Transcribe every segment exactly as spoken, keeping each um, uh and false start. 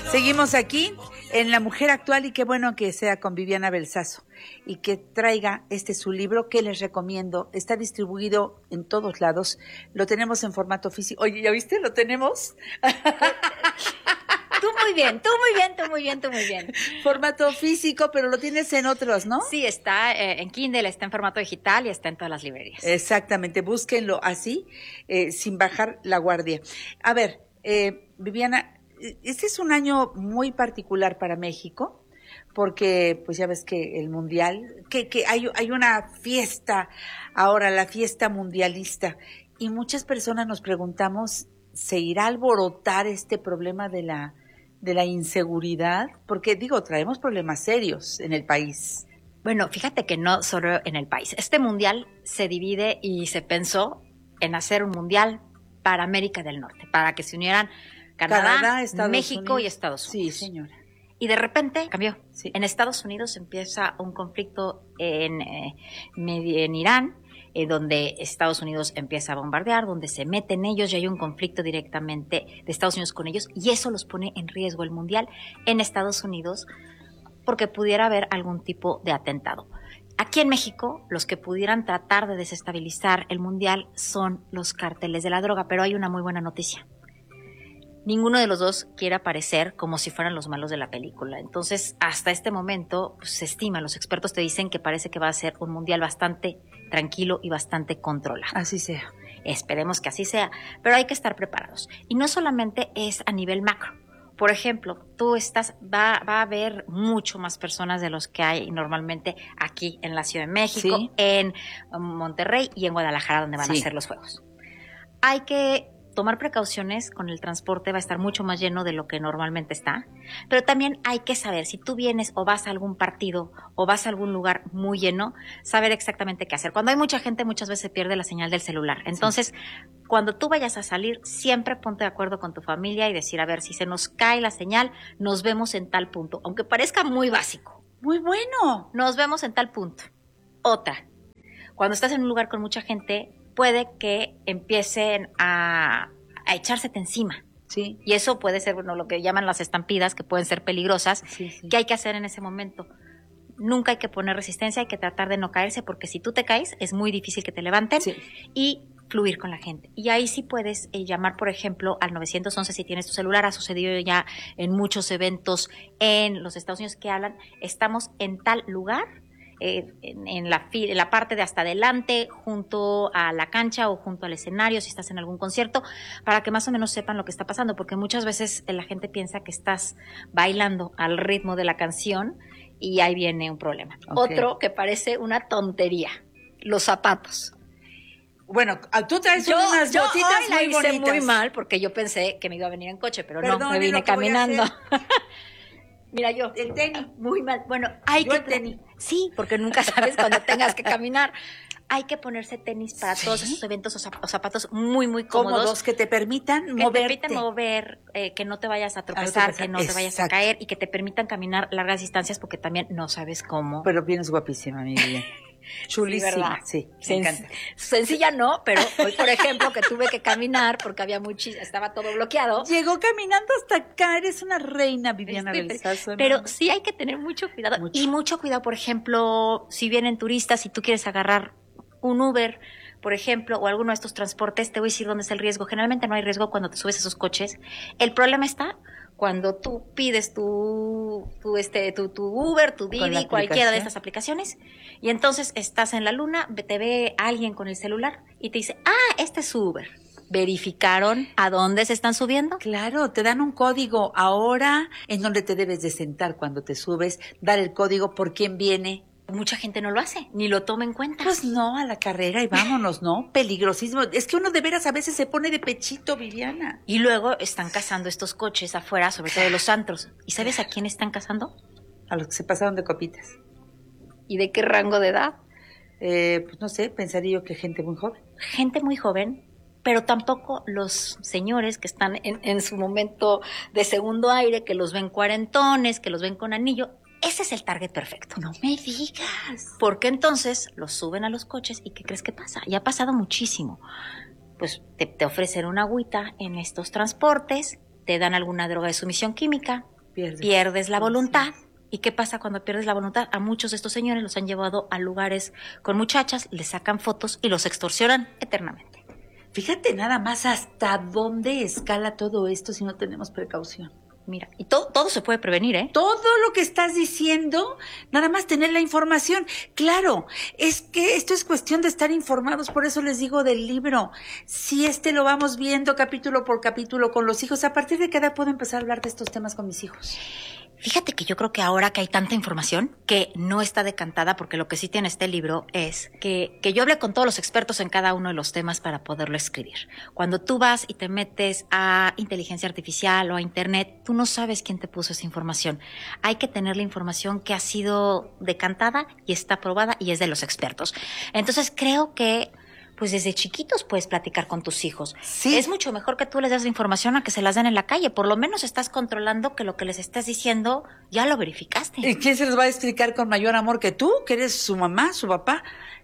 Seguimos aquí en La Mujer Actual y qué bueno que sea con Viviana Belsazo y que traiga este su libro que les recomiendo. Está distribuido en todos lados. Lo tenemos en formato físico. Oye, ¿ya viste? ¿Lo tenemos? Tú muy bien, tú muy bien, tú muy bien, tú muy bien. Formato físico, pero lo tienes en otros, ¿no? Sí, está eh, en Kindle, está en formato digital y está en todas las librerías. Exactamente, búsquenlo así, eh, sin bajar la guardia. A ver, eh, Viviana, este es un año muy particular para México, porque pues ya ves que el mundial, que, que hay, hay una fiesta ahora, la fiesta mundialista, y muchas personas nos preguntamos, ¿se irá a alborotar este problema de la, de la inseguridad? Porque digo, traemos problemas serios en el país. Bueno, fíjate que no solo en el país. Este mundial se divide y se pensó en hacer un mundial para América del Norte, para que se unieran Canadá, Canadá Estados México Unidos. Y Estados Unidos. Sí, señora. Y de repente cambió. Sí. En Estados Unidos empieza un conflicto en, eh, en Irán, eh, donde Estados Unidos empieza a bombardear, donde se meten ellos y hay un conflicto directamente de Estados Unidos con ellos y eso los pone en riesgo el mundial en Estados Unidos porque pudiera haber algún tipo de atentado. Aquí en México, los que pudieran tratar de desestabilizar el mundial son los cárteles de la droga, pero hay una muy buena noticia. Ninguno de los dos quiere aparecer como si fueran los malos de la película. Entonces, hasta este momento, pues, se estima, los expertos te dicen que parece que va a ser un mundial bastante tranquilo y bastante controlado. Así sea. Esperemos que así sea, pero hay que estar preparados. Y no solamente es a nivel macro. Por ejemplo, tú estás, va, va a haber mucho más personas de los que hay normalmente aquí en la Ciudad de México, sí, en Monterrey y en Guadalajara, donde van sí. a ser los juegos. Hay que tomar precauciones con el transporte, va a estar mucho más lleno de lo que normalmente está, pero también hay que saber, si tú vienes o vas a algún partido o vas a algún lugar muy lleno, saber exactamente qué hacer. Cuando hay mucha gente, muchas veces se pierde la señal del celular. Entonces, sí. cuando tú vayas a salir, siempre ponte de acuerdo con tu familia y decir, a ver, si se nos cae la señal, nos vemos en tal punto, aunque parezca muy básico. Muy bueno. Nos vemos en tal punto. Otra, cuando estás en un lugar con mucha gente, puede que empiecen a, a echársete encima. Sí. Y eso puede ser, bueno, lo que llaman las estampidas, que pueden ser peligrosas. Sí, sí. ¿Qué hay que hacer en ese momento? Nunca hay que poner resistencia, hay que tratar de no caerse, porque si tú te caes, es muy difícil que te levanten. Sí. Y fluir con la gente. Y ahí sí puedes eh, llamar, por ejemplo, al nueve once si tienes tu celular. Ha sucedido ya en muchos eventos en los Estados Unidos que hablan, estamos en tal lugar, Eh, en, en, la, en la parte de hasta adelante, junto a la cancha o junto al escenario, si estás en algún concierto, para que más o menos sepan lo que está pasando, porque muchas veces la gente piensa que estás bailando al ritmo de la canción y ahí viene un problema. Okay. Otro que parece una tontería, los zapatos. Bueno, tú traes yo, unas yo botitas hoy la muy hice bonitas. muy mal porque yo pensé que me iba a venir en coche, pero Perdón, no, me vine caminando. Mira, yo. El tenis. Muy mal. Bueno, hay yo que. El tenis. Sí, porque nunca sabes cuando tengas que caminar. Hay que ponerse tenis para ¿Sí? todos esos eventos o, zap- o zapatos muy, muy cómodos. Cómodos, que te permitan que moverte. te permitan mover, eh, que no te vayas a tropezar, que no te vayas a caer y que te permitan caminar largas distancias porque también no sabes cómo. Pero vienes guapísima, mi bien. Chulísima, sí, sí, me encanta. Sencilla no, pero hoy, por ejemplo, que tuve que caminar porque había muchis, estaba todo bloqueado. Llegó caminando hasta acá, eres una reina, Viviana Sí, Belsazo. Pero ¿no? Sí hay que tener mucho cuidado. Mucho. Y mucho cuidado, por ejemplo, si vienen turistas y tú quieres agarrar un Uber, por ejemplo, o alguno de estos transportes, te voy a decir dónde está el riesgo. Generalmente no hay riesgo cuando te subes a esos coches. El problema está cuando tú pides tu, tu, este, tu, tu Uber, tu Didi, cualquiera de estas aplicaciones, y entonces estás en la luna, te ve alguien con el celular y te dice, ah, este es su Uber. ¿Verificaron a dónde se están subiendo? Claro, te dan un código ahora en donde te debes de sentar cuando te subes, dar el código por quién viene. Mucha gente no lo hace, ni lo toma en cuenta. Pues no, a la carrera y vámonos, ¿no? Peligrosísimo. Es que uno de veras a veces se pone de pechito, Viviana. Y luego están cazando estos coches afuera, sobre todo de los antros. ¿Y sabes a quién están cazando? A los que se pasaron de copitas. ¿Y de qué rango de edad? Eh, pues no sé, pensaría yo que gente muy joven. Gente muy joven, pero tampoco los señores que están en, en su momento de segundo aire, que los ven cuarentones, que los ven con anillo. Ese es el target perfecto. No me digas. Porque entonces los suben a los coches y ¿qué crees que pasa? Y ha pasado muchísimo. Pues te, te ofrecen una agüita en estos transportes, te dan alguna droga de sumisión química, pierdes, pierdes la voluntad. Sí. ¿Y qué pasa cuando pierdes la voluntad? A muchos de estos señores los han llevado a lugares con muchachas, les sacan fotos y los extorsionan eternamente. Fíjate nada más hasta dónde escala todo esto si no tenemos precaución. Mira, y todo, todo se puede prevenir, ¿eh? Todo lo que estás diciendo, nada más tener la información. Claro, es que esto es cuestión de estar informados, por eso les digo del libro. Si este lo vamos viendo capítulo por capítulo con los hijos, a partir de qué edad puedo empezar a hablar de estos temas con mis hijos. Fíjate que yo creo que ahora que hay tanta información que no está decantada, porque lo que sí tiene este libro es que, que yo hablé con todos los expertos en cada uno de los temas para poderlo escribir. Cuando tú vas y te metes a inteligencia artificial o a internet, tú no sabes quién te puso esa información. Hay que tener la información que ha sido decantada y está probada y es de los expertos. Entonces creo que pues desde chiquitos puedes platicar con tus hijos. Sí. Es mucho mejor que tú les des la información a que se las den en la calle. Por lo menos estás controlando que lo que les estás diciendo ya lo verificaste. ¿Y quién se los va a explicar con mayor amor que tú, que eres su mamá, su papá?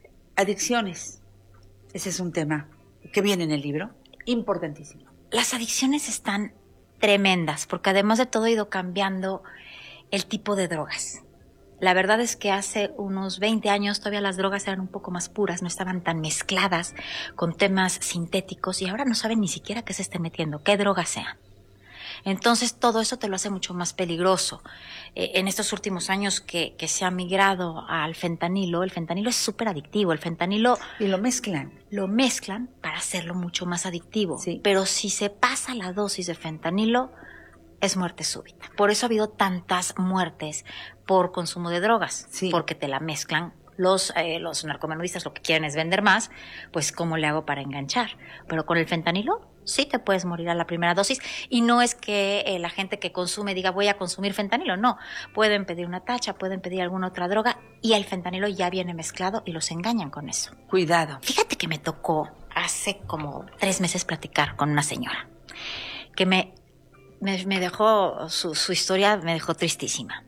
Adicciones. Ese es un tema que viene en el libro, importantísimo. Las adicciones están tremendas, porque además de todo ha ido cambiando el tipo de drogas. La verdad es que hace unos veinte años todavía las drogas eran un poco más puras, no estaban tan mezcladas con temas sintéticos y ahora no saben ni siquiera qué se estén metiendo, qué drogas sean. Entonces todo eso te lo hace mucho más peligroso. Eh, en estos últimos años que, que se ha migrado al fentanilo, el fentanilo es súper adictivo, el fentanilo... Y lo mezclan. Lo mezclan para hacerlo mucho más adictivo. Sí. Pero si se pasa la dosis de fentanilo, es muerte súbita. Por eso ha habido tantas muertes por consumo de drogas, sí. porque te la mezclan. Los, eh, los narcomenudistas lo que quieren es vender más, pues ¿cómo le hago para enganchar? Pero con el fentanilo sí te puedes morir a la primera dosis y no es que eh, la gente que consume diga voy a consumir fentanilo, no. Pueden pedir una tacha, pueden pedir alguna otra droga y el fentanilo ya viene mezclado y los engañan con eso. Cuidado. Fíjate que me tocó hace como tres meses platicar con una señora que me, me, me dejó, su, su historia me dejó tristísima.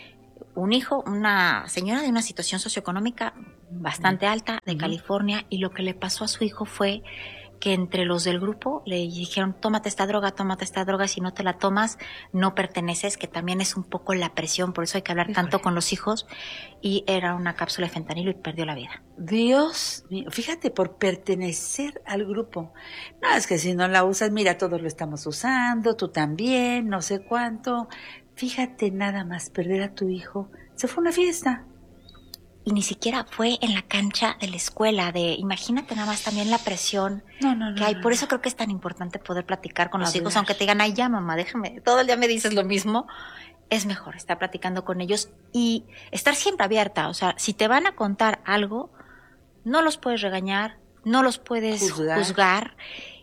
Un hijo, una señora de una situación socioeconómica bastante alta de uh-huh. California, y lo que le pasó a su hijo fue que entre los del grupo le dijeron tómate esta droga, tómate esta droga, si no te la tomas no perteneces, que también es un poco la presión, por eso hay que hablar Híjole. tanto con los hijos, y era una cápsula de fentanilo y perdió la vida. Dios mío, fíjate, por pertenecer al grupo. No, es que si no la usas, mira, todos lo estamos usando, tú también, no sé cuánto. Fíjate nada más, perder a tu hijo. Se fue a una fiesta. Y ni siquiera fue en la cancha de la escuela, de imagínate nada más también la presión no, no, no, que hay. No, Por no. eso creo que es tan importante poder platicar con los Hablar. hijos, aunque te digan, ay ya mamá, déjame, todo el día me dices lo mismo. Es mejor estar platicando con ellos y estar siempre abierta. O sea, si te van a contar algo, no los puedes regañar, no los puedes juzgar, juzgar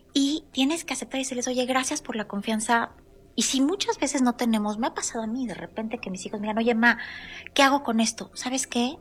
y tienes que aceptar y decirles, oye, gracias por la confianza. Y si muchas veces no tenemos, me ha pasado a mí de repente que mis hijos me digan, oye, ma, ¿qué hago con esto? ¿Sabes qué?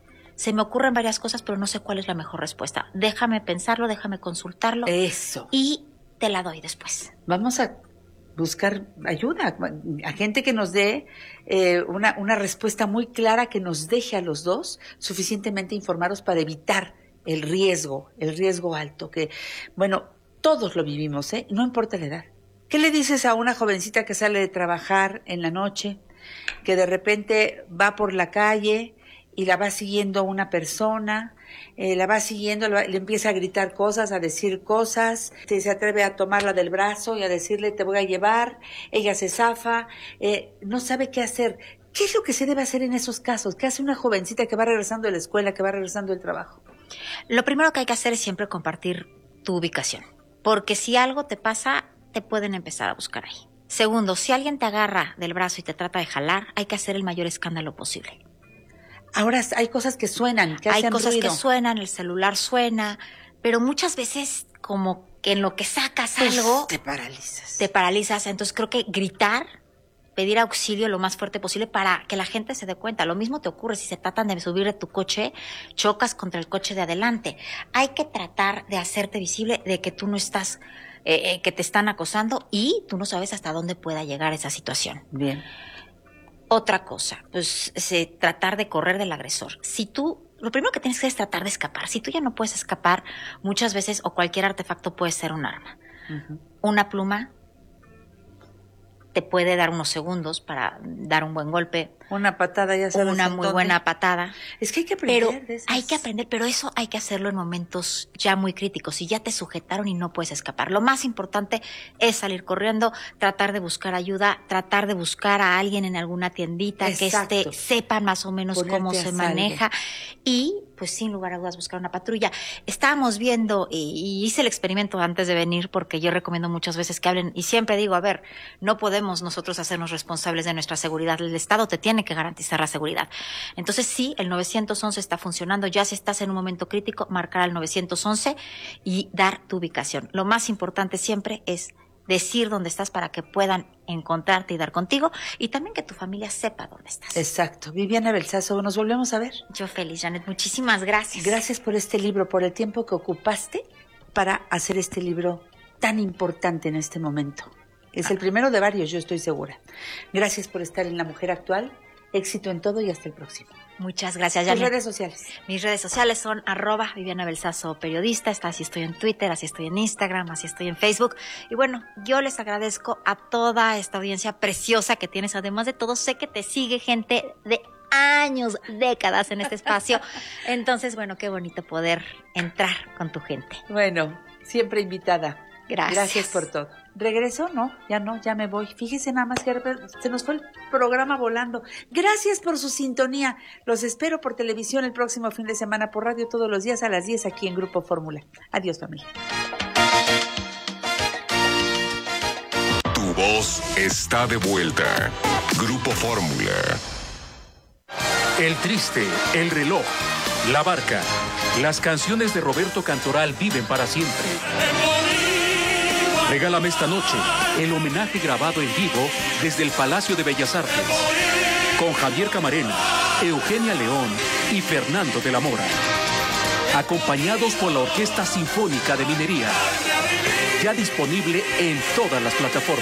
Se me ocurren varias cosas, pero no sé cuál es la mejor respuesta. Déjame pensarlo, déjame consultarlo. Eso. Y te la doy después. Vamos a buscar ayuda, a gente que nos dé eh, una, una respuesta muy clara, que nos deje a los dos suficientemente informados para evitar el riesgo, el riesgo alto, que, bueno, todos lo vivimos, ¿eh? No importa la edad. ¿Qué le dices a una jovencita que sale de trabajar en la noche, que de repente va por la calle y la va siguiendo una persona, eh, la va siguiendo, le empieza a gritar cosas, a decir cosas, se, se atreve a tomarla del brazo y a decirle te voy a llevar, ella se zafa, eh, no sabe qué hacer? ¿Qué es lo que se debe hacer en esos casos? ¿Qué hace una jovencita que va regresando de la escuela, que va regresando del trabajo? Lo primero que hay que hacer es siempre compartir tu ubicación, porque si algo te pasa, te pueden empezar a buscar ahí. Segundo, si alguien te agarra del brazo y te trata de jalar, hay que hacer el mayor escándalo posible. Ahora hay cosas que suenan, que hay hacen cosas ruido. que suenan, el celular suena, pero muchas veces como que en lo que sacas pues algo te paralizas. Te paralizas, entonces creo que gritar, pedir auxilio lo más fuerte posible para que la gente se dé cuenta. Lo mismo te ocurre si se tratan de subir de tu coche, chocas contra el coche de adelante. Hay que tratar de hacerte visible de que tú no estás, eh, eh, que te están acosando y tú no sabes hasta dónde pueda llegar esa situación. Bien. Otra cosa, pues se, tratar de correr del agresor. Si tú, lo primero que tienes que hacer es tratar de escapar. Si tú ya no puedes escapar, muchas veces o cualquier artefacto puede ser un arma. Uh-huh. Una pluma te puede dar unos segundos para dar un buen golpe. Una patada, ya sabes. Una muy buena patada. Es que hay que aprender pero de esas. Hay que aprender, pero eso hay que hacerlo en momentos ya muy críticos. Si ya te sujetaron y no puedes escapar. Lo más importante es salir corriendo, tratar de buscar ayuda, tratar de buscar a alguien en alguna tiendita. Exacto. Que este, sepan más o menos Ponerte cómo se maneja. Y pues sin lugar a dudas buscar una patrulla. Estábamos viendo, y, y hice el experimento antes de venir, porque yo recomiendo muchas veces que hablen, y siempre digo, a ver, no podemos nosotros hacernos responsables de nuestra seguridad. El Estado te tiene que garantizar la seguridad. Entonces sí, el nueve once está funcionando. Ya si estás en un momento crítico, marcar al nueve once y dar tu ubicación. Lo más importante siempre es decir dónde estás para que puedan encontrarte y dar contigo, y también que tu familia sepa dónde estás. Exacto. Viviana Belsazo, nos volvemos a ver. Yo feliz, Janet. Muchísimas gracias. Gracias por este libro, por el tiempo que ocupaste para hacer este libro tan importante en este momento. Es ah. el primero de varios, yo estoy segura. Gracias por estar en La Mujer Actual. Éxito en todo y hasta el próximo. Muchas gracias, Janet. ¿Tus redes sociales? Mis redes sociales son arroba Viviana Belsazo Periodista. Así estoy en Twitter, así estoy en Instagram, así estoy en Facebook. Y bueno, yo les agradezco a toda esta audiencia preciosa que tienes. Además de todo, sé que te sigue gente de años, décadas en este espacio. Entonces, bueno, qué bonito poder entrar con tu gente. Bueno, siempre invitada. Gracias. Gracias por todo. ¿Regreso? No, ya no, ya me voy. Fíjese nada más que se nos fue el programa volando. Gracias por su sintonía. Los espero por televisión el próximo fin de semana, por radio todos los días a las diez aquí en Grupo Fórmula. Adiós, familia. Tu voz está de vuelta. Grupo Fórmula. El Triste, El Reloj, La Barca. Las canciones de Roberto Cantoral viven para siempre. Regálame esta noche el homenaje grabado en vivo desde el Palacio de Bellas Artes, con Javier Camarena, Eugenia León y Fernando de la Mora, acompañados por la Orquesta Sinfónica de Minería, ya disponible en todas las plataformas.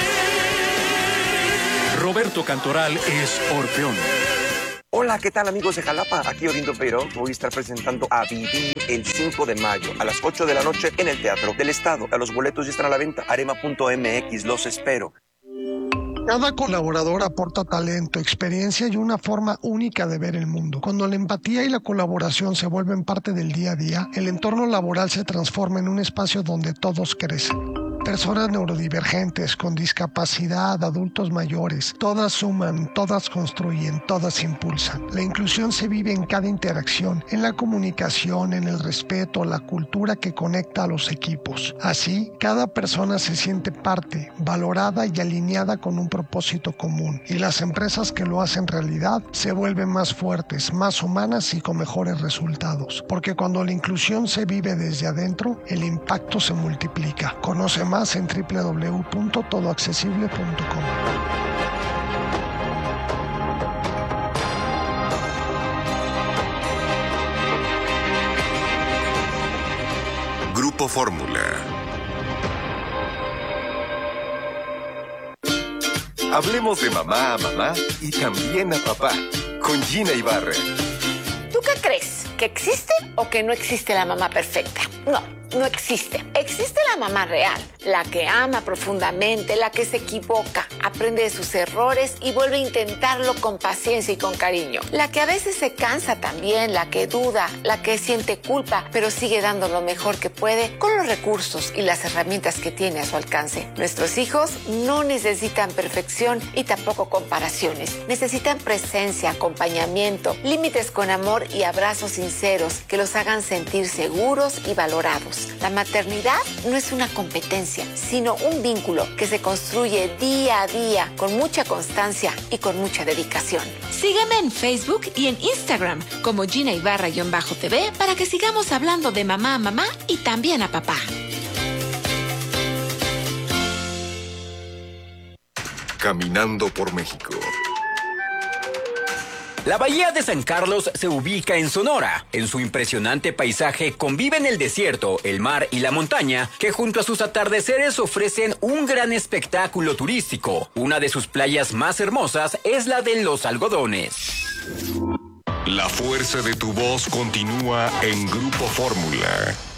Roberto Cantoral es Orfeón. Hola, ¿qué tal, amigos de Jalapa? Aquí Orindo Peirón. Voy a estar presentando a Vivir el cinco de mayo a las ocho de la noche en el Teatro del Estado. A los boletos ya están a la venta. arema punto m x, los espero. Cada colaborador aporta talento, experiencia y una forma única de ver el mundo. Cuando la empatía y la colaboración se vuelven parte del día a día, el entorno laboral se transforma en un espacio donde todos crecen. Personas neurodivergentes, con discapacidad, adultos mayores, todas suman, todas construyen, todas impulsan. La inclusión se vive en cada interacción, en la comunicación, en el respeto, la cultura que conecta a los equipos. Así, cada persona se siente parte, valorada y alineada con un propósito común. Y las empresas que lo hacen realidad se vuelven más fuertes, más humanas y con mejores resultados. Porque cuando la inclusión se vive desde adentro, el impacto se multiplica. Conoce más más en doble u doble u doble u punto todo accesible punto com. Grupo Fórmula. Hablemos de mamá a mamá y también a papá, con Gina Ibarra. ¿Tú qué crees? ¿Que existe o que no existe la mamá perfecta? No. No existe. Existe la mamá real, la que ama profundamente, la que se equivoca, aprende de sus errores y vuelve a intentarlo con paciencia y con cariño. La que a veces se cansa también, la que duda, la que siente culpa, pero sigue dando lo mejor que puede con los recursos y las herramientas que tiene a su alcance. Nuestros hijos no necesitan perfección y tampoco comparaciones. Necesitan presencia, acompañamiento, límites con amor y abrazos sinceros que los hagan sentir seguros y valorados. La maternidad no es una competencia, sino un vínculo que se construye día a día con mucha constancia y con mucha dedicación. Sígueme en Facebook y en Instagram como Gina Ibarra-T V para que sigamos hablando de mamá a mamá y también a papá. Caminando por México. La bahía de San Carlos se ubica en Sonora. En su impresionante paisaje conviven el desierto, el mar y la montaña, que junto a sus atardeceres ofrecen un gran espectáculo turístico. Una de sus playas más hermosas es la de Los Algodones. La fuerza de tu voz continúa en Grupo Fórmula.